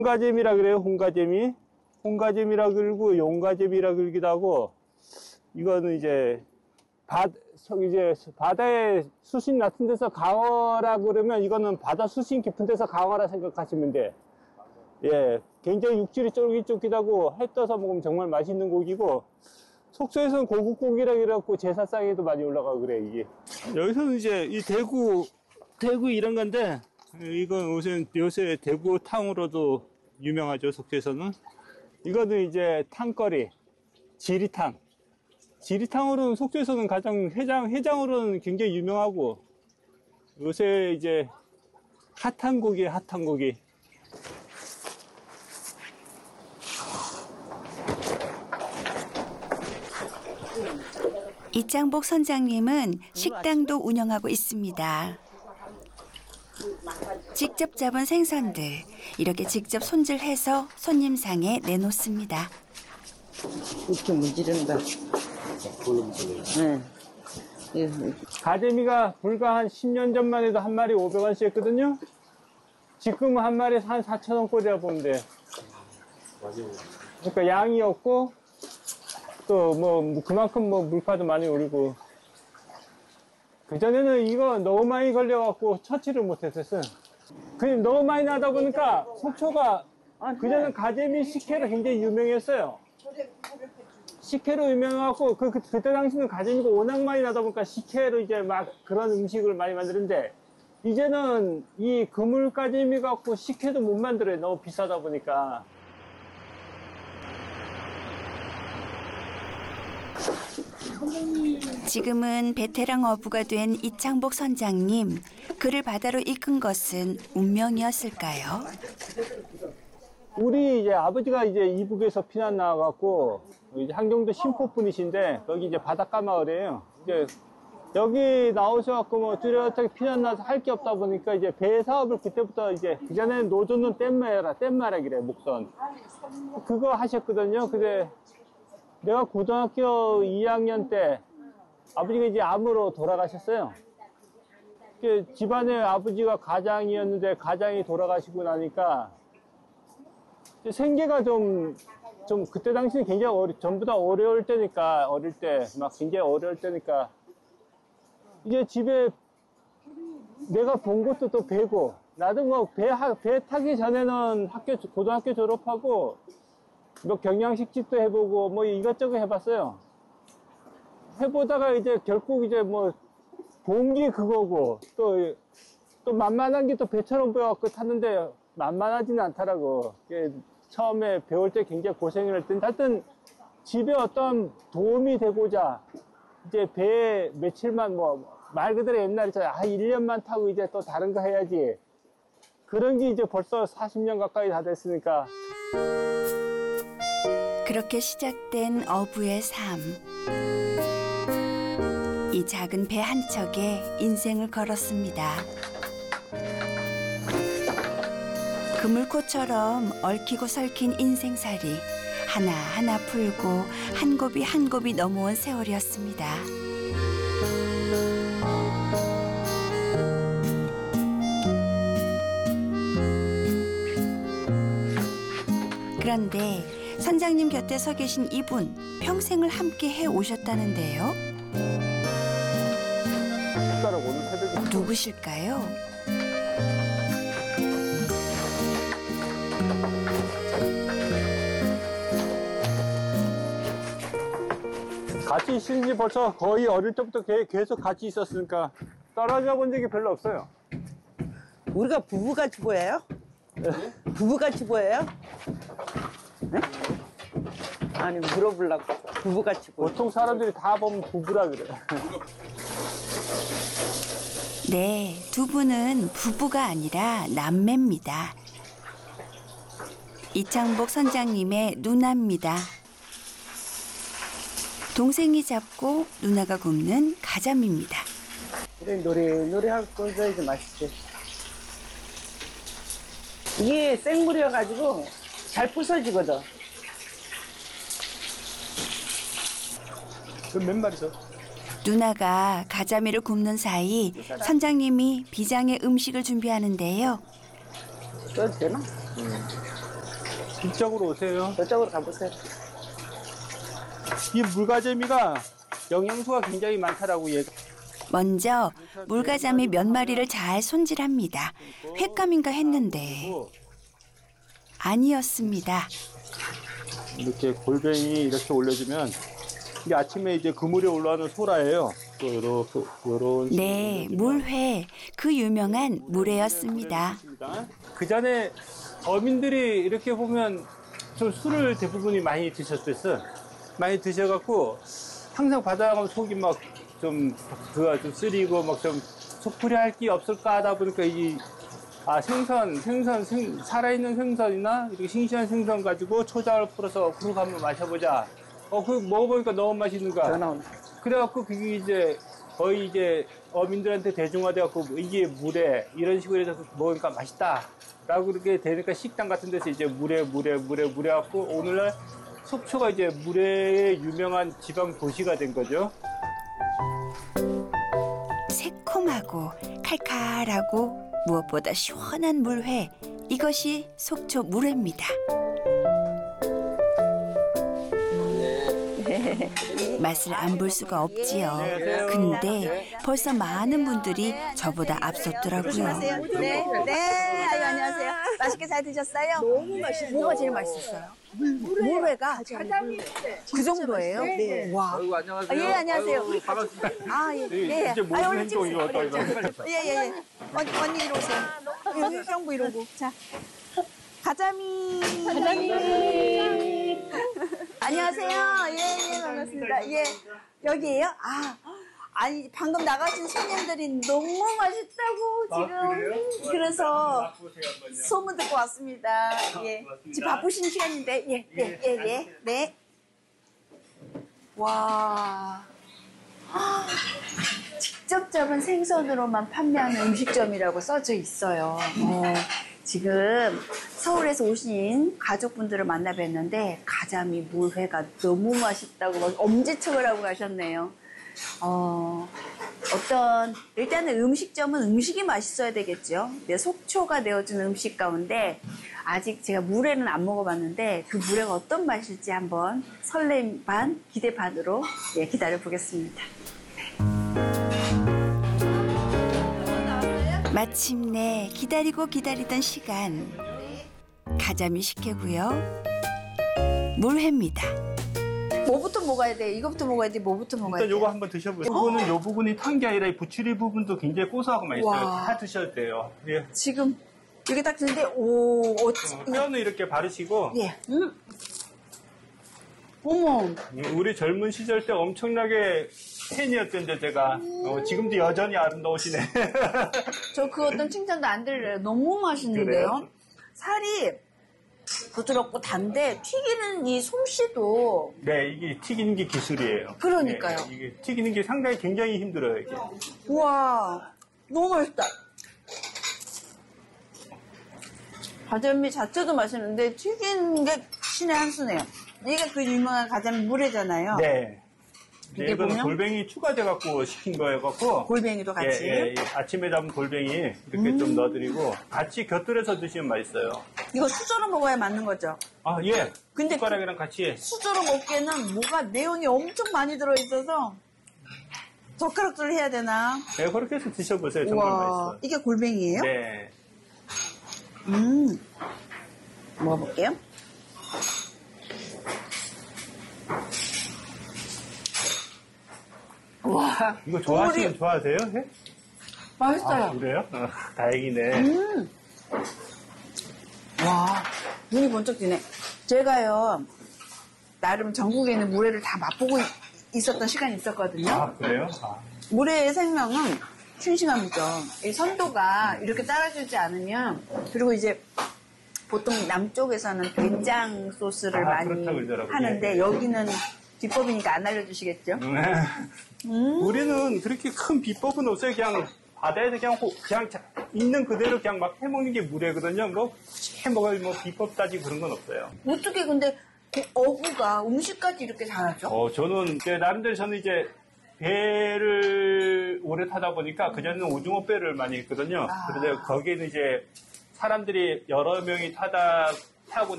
홍가재미라 그래요. 홍가재미. 홍가재미라 그러고 용가재미라 그러기도 하고, 이거는 이제 바다에 수심 낮은 데서 강어라 그러면 이거는 바다 수심 깊은 데서 강어라 생각하시면 돼. 예, 굉장히 육질이 쫄깃쫄깃하고 해 떠서 먹으면 정말 맛있는 고기고, 속초에서는 고급 고기라 그래갖고 제사상에도 많이 올라가고 그래, 이게. 여기서는 이제 이 대구 이런 건데, 이건 요새 대구탕으로도 유명하죠, 속초에서는. 이거는 이제 탕거리, 지리탕. 지리탕으로는 속초에서는 가장 해장으로는 굉장히 유명하고, 요새 이제 핫한 고기에 핫한 고기. 이창복 선장님은 식당도 운영하고 있습니다. 직접 잡은 생선들 이렇게 직접 손질해서 손님상에 내놓습니다. 이렇게 문지른다. 네. 가재미가 불과 한 10년 전만 해도 한 마리 500원씩 했거든요. 지금은 한 마리에 한 4,000원 꼴이라 보면 돼. 그러니까 양이 없고, 또 뭐 그만큼 뭐 물가도 많이 오르고. 그전에는 이거 너무 많이 걸려갖고 처치를 못했었어요. 그냥 너무 많이 나다 보니까 속초가 그전에는 가재미 식혜로 굉장히 유명했어요. 식혜로 유명하고 그때 당시는 가재미가 워낙 많이 나다 보니까 식혜로 이제 막 그런 음식을 많이 만드는데, 이제는 이 그물 가재미 갖고 식혜도 못 만들어요. 너무 비싸다 보니까. 지금은 베테랑 어부가 된 이창복 선장님, 그를 바다로 이끈 것은 운명이었을까요? 우리 이제 아버지가 이제 이북에서 피난 나와갖고 이제 항정도 신포 분이신데, 거기 이제 바닷가 마을이에요. 이제 여기 나오셔갖고 뭐 뚜렷하게 피난 나서 할 게 없다 보니까 이제 배 사업을 그때부터 이제, 그전에는 노조는 뗏말이래, 목선. 그거 하셨거든요. 근데 내가 고등학교 2학년 때 아버지가 이제 암으로 돌아가셨어요. 집안에 아버지가 가장이었는데 가장이 돌아가시고 나니까 생계가 좀 그때 당시는 굉장히 전부 다 어려울 때니까, 어릴 때 막 굉장히 어려울 때니까 이제 집에 내가 본 것도 또 배고, 나도 뭐 배 타기 전에는 고등학교 졸업하고 뭐 경양식집도 해보고 뭐 이것저것 해봤어요. 해보다가 이제 결국 이제 뭐 본 게 그거고, 또 만만한 게 또 배처럼 보여갖고 탔는데 만만하지는 않더라고. 처음에 배울 때 굉장히 고생을 했더니, 하여튼 집에 어떤 도움이 되고자 이제 배에 며칠만 말 그대로 옛날에 1년만 타고 이제 또 다른 거 해야지. 그런 게 이제 벌써 40년 가까이 다 됐으니까. 그렇게 시작된 어부의 삶. 이 작은 배 한 척에 인생을 걸었습니다. 그물코처럼 얽히고 설킨 인생살이 하나하나 풀고 한 곱이 한 곱이 넘어온 세월이었습니다. 그런데 선장님 곁에 서 계신 이분, 평생을 함께 해 오셨다는데요. 누구실까요? 같이 있은 지 벌써 거의 어릴 때부터 계속 같이 있었으니까 떨어져 본 적이 별로 없어요. 우리가 부부같이 보여요? 부부같이 보여요? 네? 아니, 물어보려고. 부부같이 보여. 보통 사람들이 다 보면 부부라 그래. 네, 두 분은 부부가 아니라 남매입니다. 이창복 선장님의 누나입니다. 동생이 잡고 누나가 굽는 가자미입니다. 그래, 노래하고 끓여야지 맛있지. 이게 생물이어가지고 잘 부서지거든. 그럼 몇 마리죠? 누나가 가자미를 굽는 사이 선장님이 비장의 음식을 준비하는데요. 써도 되나? 이쪽으로 오세요. 저쪽으로 가보세요. 이 물가재미가 영양소가 굉장히 많더라고요. 먼저 물가자미 몇 마리를 잘 손질합니다. 횟감인가 했는데 아니었습니다. 이렇게 골뱅이 이렇게 올려주면 이게 아침에 이제 그물에 올라오는 소라예요. 또 이렇게 요런 네, 물회, 그 유명한 물회였습니다. 그 전에 어민들이 이렇게 보면 좀 술을 대부분이 많이 드셨었어요. 많이 드셔갖고 항상 바다 가면 속이 막 좀 그가 좀 쓰리고 막 좀 속풀이 할 게 없을까 하다 보니까 생선 살아있는 생선이나 이렇게 싱싱한 생선 가지고 초장을 풀어서 그거 한번 마셔보자. 그 먹어보니까 너무 맛있는 거야. 전화 오네. 그래갖고 그게 이제 거의 이제 어민들한테 대중화돼갖고 이게 물회 이런 식으로 해서 먹으니까 맛있다. 라고 그렇게 되니까 식당 같은 데서 이제 물회 갖고 오늘날 속초가 이제 물회의 유명한 지방 도시가 된 거죠. 새콤하고 칼칼하고 무엇보다 시원한 물회, 이것이 속초 물회입니다. 맛을 안 볼 수가 없지요. 근데 벌써 많은 분들이 저보다 앞섰더라고요. 네, 아유, 안녕하세요. 맛있게 잘 드셨어요? 너무 맛있어요. 뭐가 제일 맛있었어요? 물회가 그 정도예요? 네. 와. 아이고, 안녕하세요. 예, 안녕하세요. 아이고, 반갑습니다. 아, 예. 예. 이제 아유, 모든 오늘 행동이 찍으세요. 어떠 예. 언니 이리 오세요. 형부 이러고. 자. 가자미. 안녕하세요. 예, 반갑습니다. 예. 여기에요? 아니, 방금 나가신 손님들이 너무 맛있다고 지금. 그래서 소문 듣고 왔습니다. 예. 지금 바쁘신 시간인데, 네. 와. 직접 잡은 생선으로만 판매하는 음식점이라고 써져 있어요. 지금 서울에서 오신 가족분들을 만나 뵀는데 가자미 물회가 너무 맛있다고 막 엄지척을 하고 가셨네요. 일단은 음식점은 음식이 맛있어야 되겠죠. 네, 속초가 내어준 음식 가운데 아직 제가 물회는 안 먹어봤는데 그 물회가 어떤 맛일지 한번 설렘 반, 기대 반으로 기다려 보겠습니다. 마침내 기다리던 시간. 가자미 식혜고요. 물회입니다. 뭐부터 먹어야 돼? 이거부터 먹어야 돼? 뭐부터 먹어야 돼? 일단 요거 한번 드셔보세요. 요거는 요 부분이 탄 게 아니라 이 부추리 부분도 굉장히 고소하고 맛있어요. 와. 다 드셔도 돼요. 예. 지금 이렇게 딱 드는데 뼈는 이렇게 바르시고 예. 어머. 우리 젊은 시절 때 엄청나게 팬이었던데 제가 지금도 여전히 아름다우시네. 저 그 어떤 칭찬도 안 들려요. 너무 맛있는데요? 그래요? 살이 부드럽고 단데 튀기는 이 솜씨도 네, 이게 튀기는 게 기술이에요. 그러니까요. 네, 이게 튀기는 게 상당히 굉장히 힘들어요. 이게. 우와 너무 맛있다. 가자미 자체도 맛있는데 튀긴 게 신의 한 수네요. 이게 그 유명한 가자미 물회잖아요. 네. 이게 이거는 보면? 골뱅이 추가돼갖고 시킨 거여갖고. 골뱅이도 같이. 예, 아침에 잡은 골뱅이 이렇게 좀 넣어드리고 같이 곁들여서 드시면 맛있어요. 이거 수저로 먹어야 맞는 거죠? 예. 근데 숟가락이랑 같이. 수저로 먹기에는 뭐가 내용이 엄청 많이 들어있어서 젓가락질을 해야 되나? 네, 그렇게 해서 드셔보세요. 정말 맛있어요. 이게 골뱅이에요? 네. 먹어볼게요. 와, 이거 좋아하세요? 예? 맛있어요. 그래요? 다행이네. 와, 눈이 번쩍 뜨네. 제가요, 나름 전국에 있는 물회를 다 맛보고 있었던 시간이 있었거든요. 그래요? 물회의 생명은 싱싱함이죠. 이 선도가 이렇게 따라주지 않으면, 그리고 이제 보통 남쪽에서는 된장 소스를 많이 그렇다고 그러더라고요. 하는데, 예. 여기는 비법이니까 안 알려주시겠죠? 우리는 그렇게 큰 비법은 없어요. 그냥 바다에서 그냥 있는 그대로 그냥 막 해먹는 게 물회거든요. 뭐 해먹을 비법 따지고 그런 건 없어요. 어떻게 근데 그 어부가 음식까지 이렇게 잘하죠? 저는 나름대로 저는 이제 배를 오래 타다 보니까 그전에는 오징어 배를 많이 했거든요. 그런데 거기는 이제 사람들이 여러 명이 타고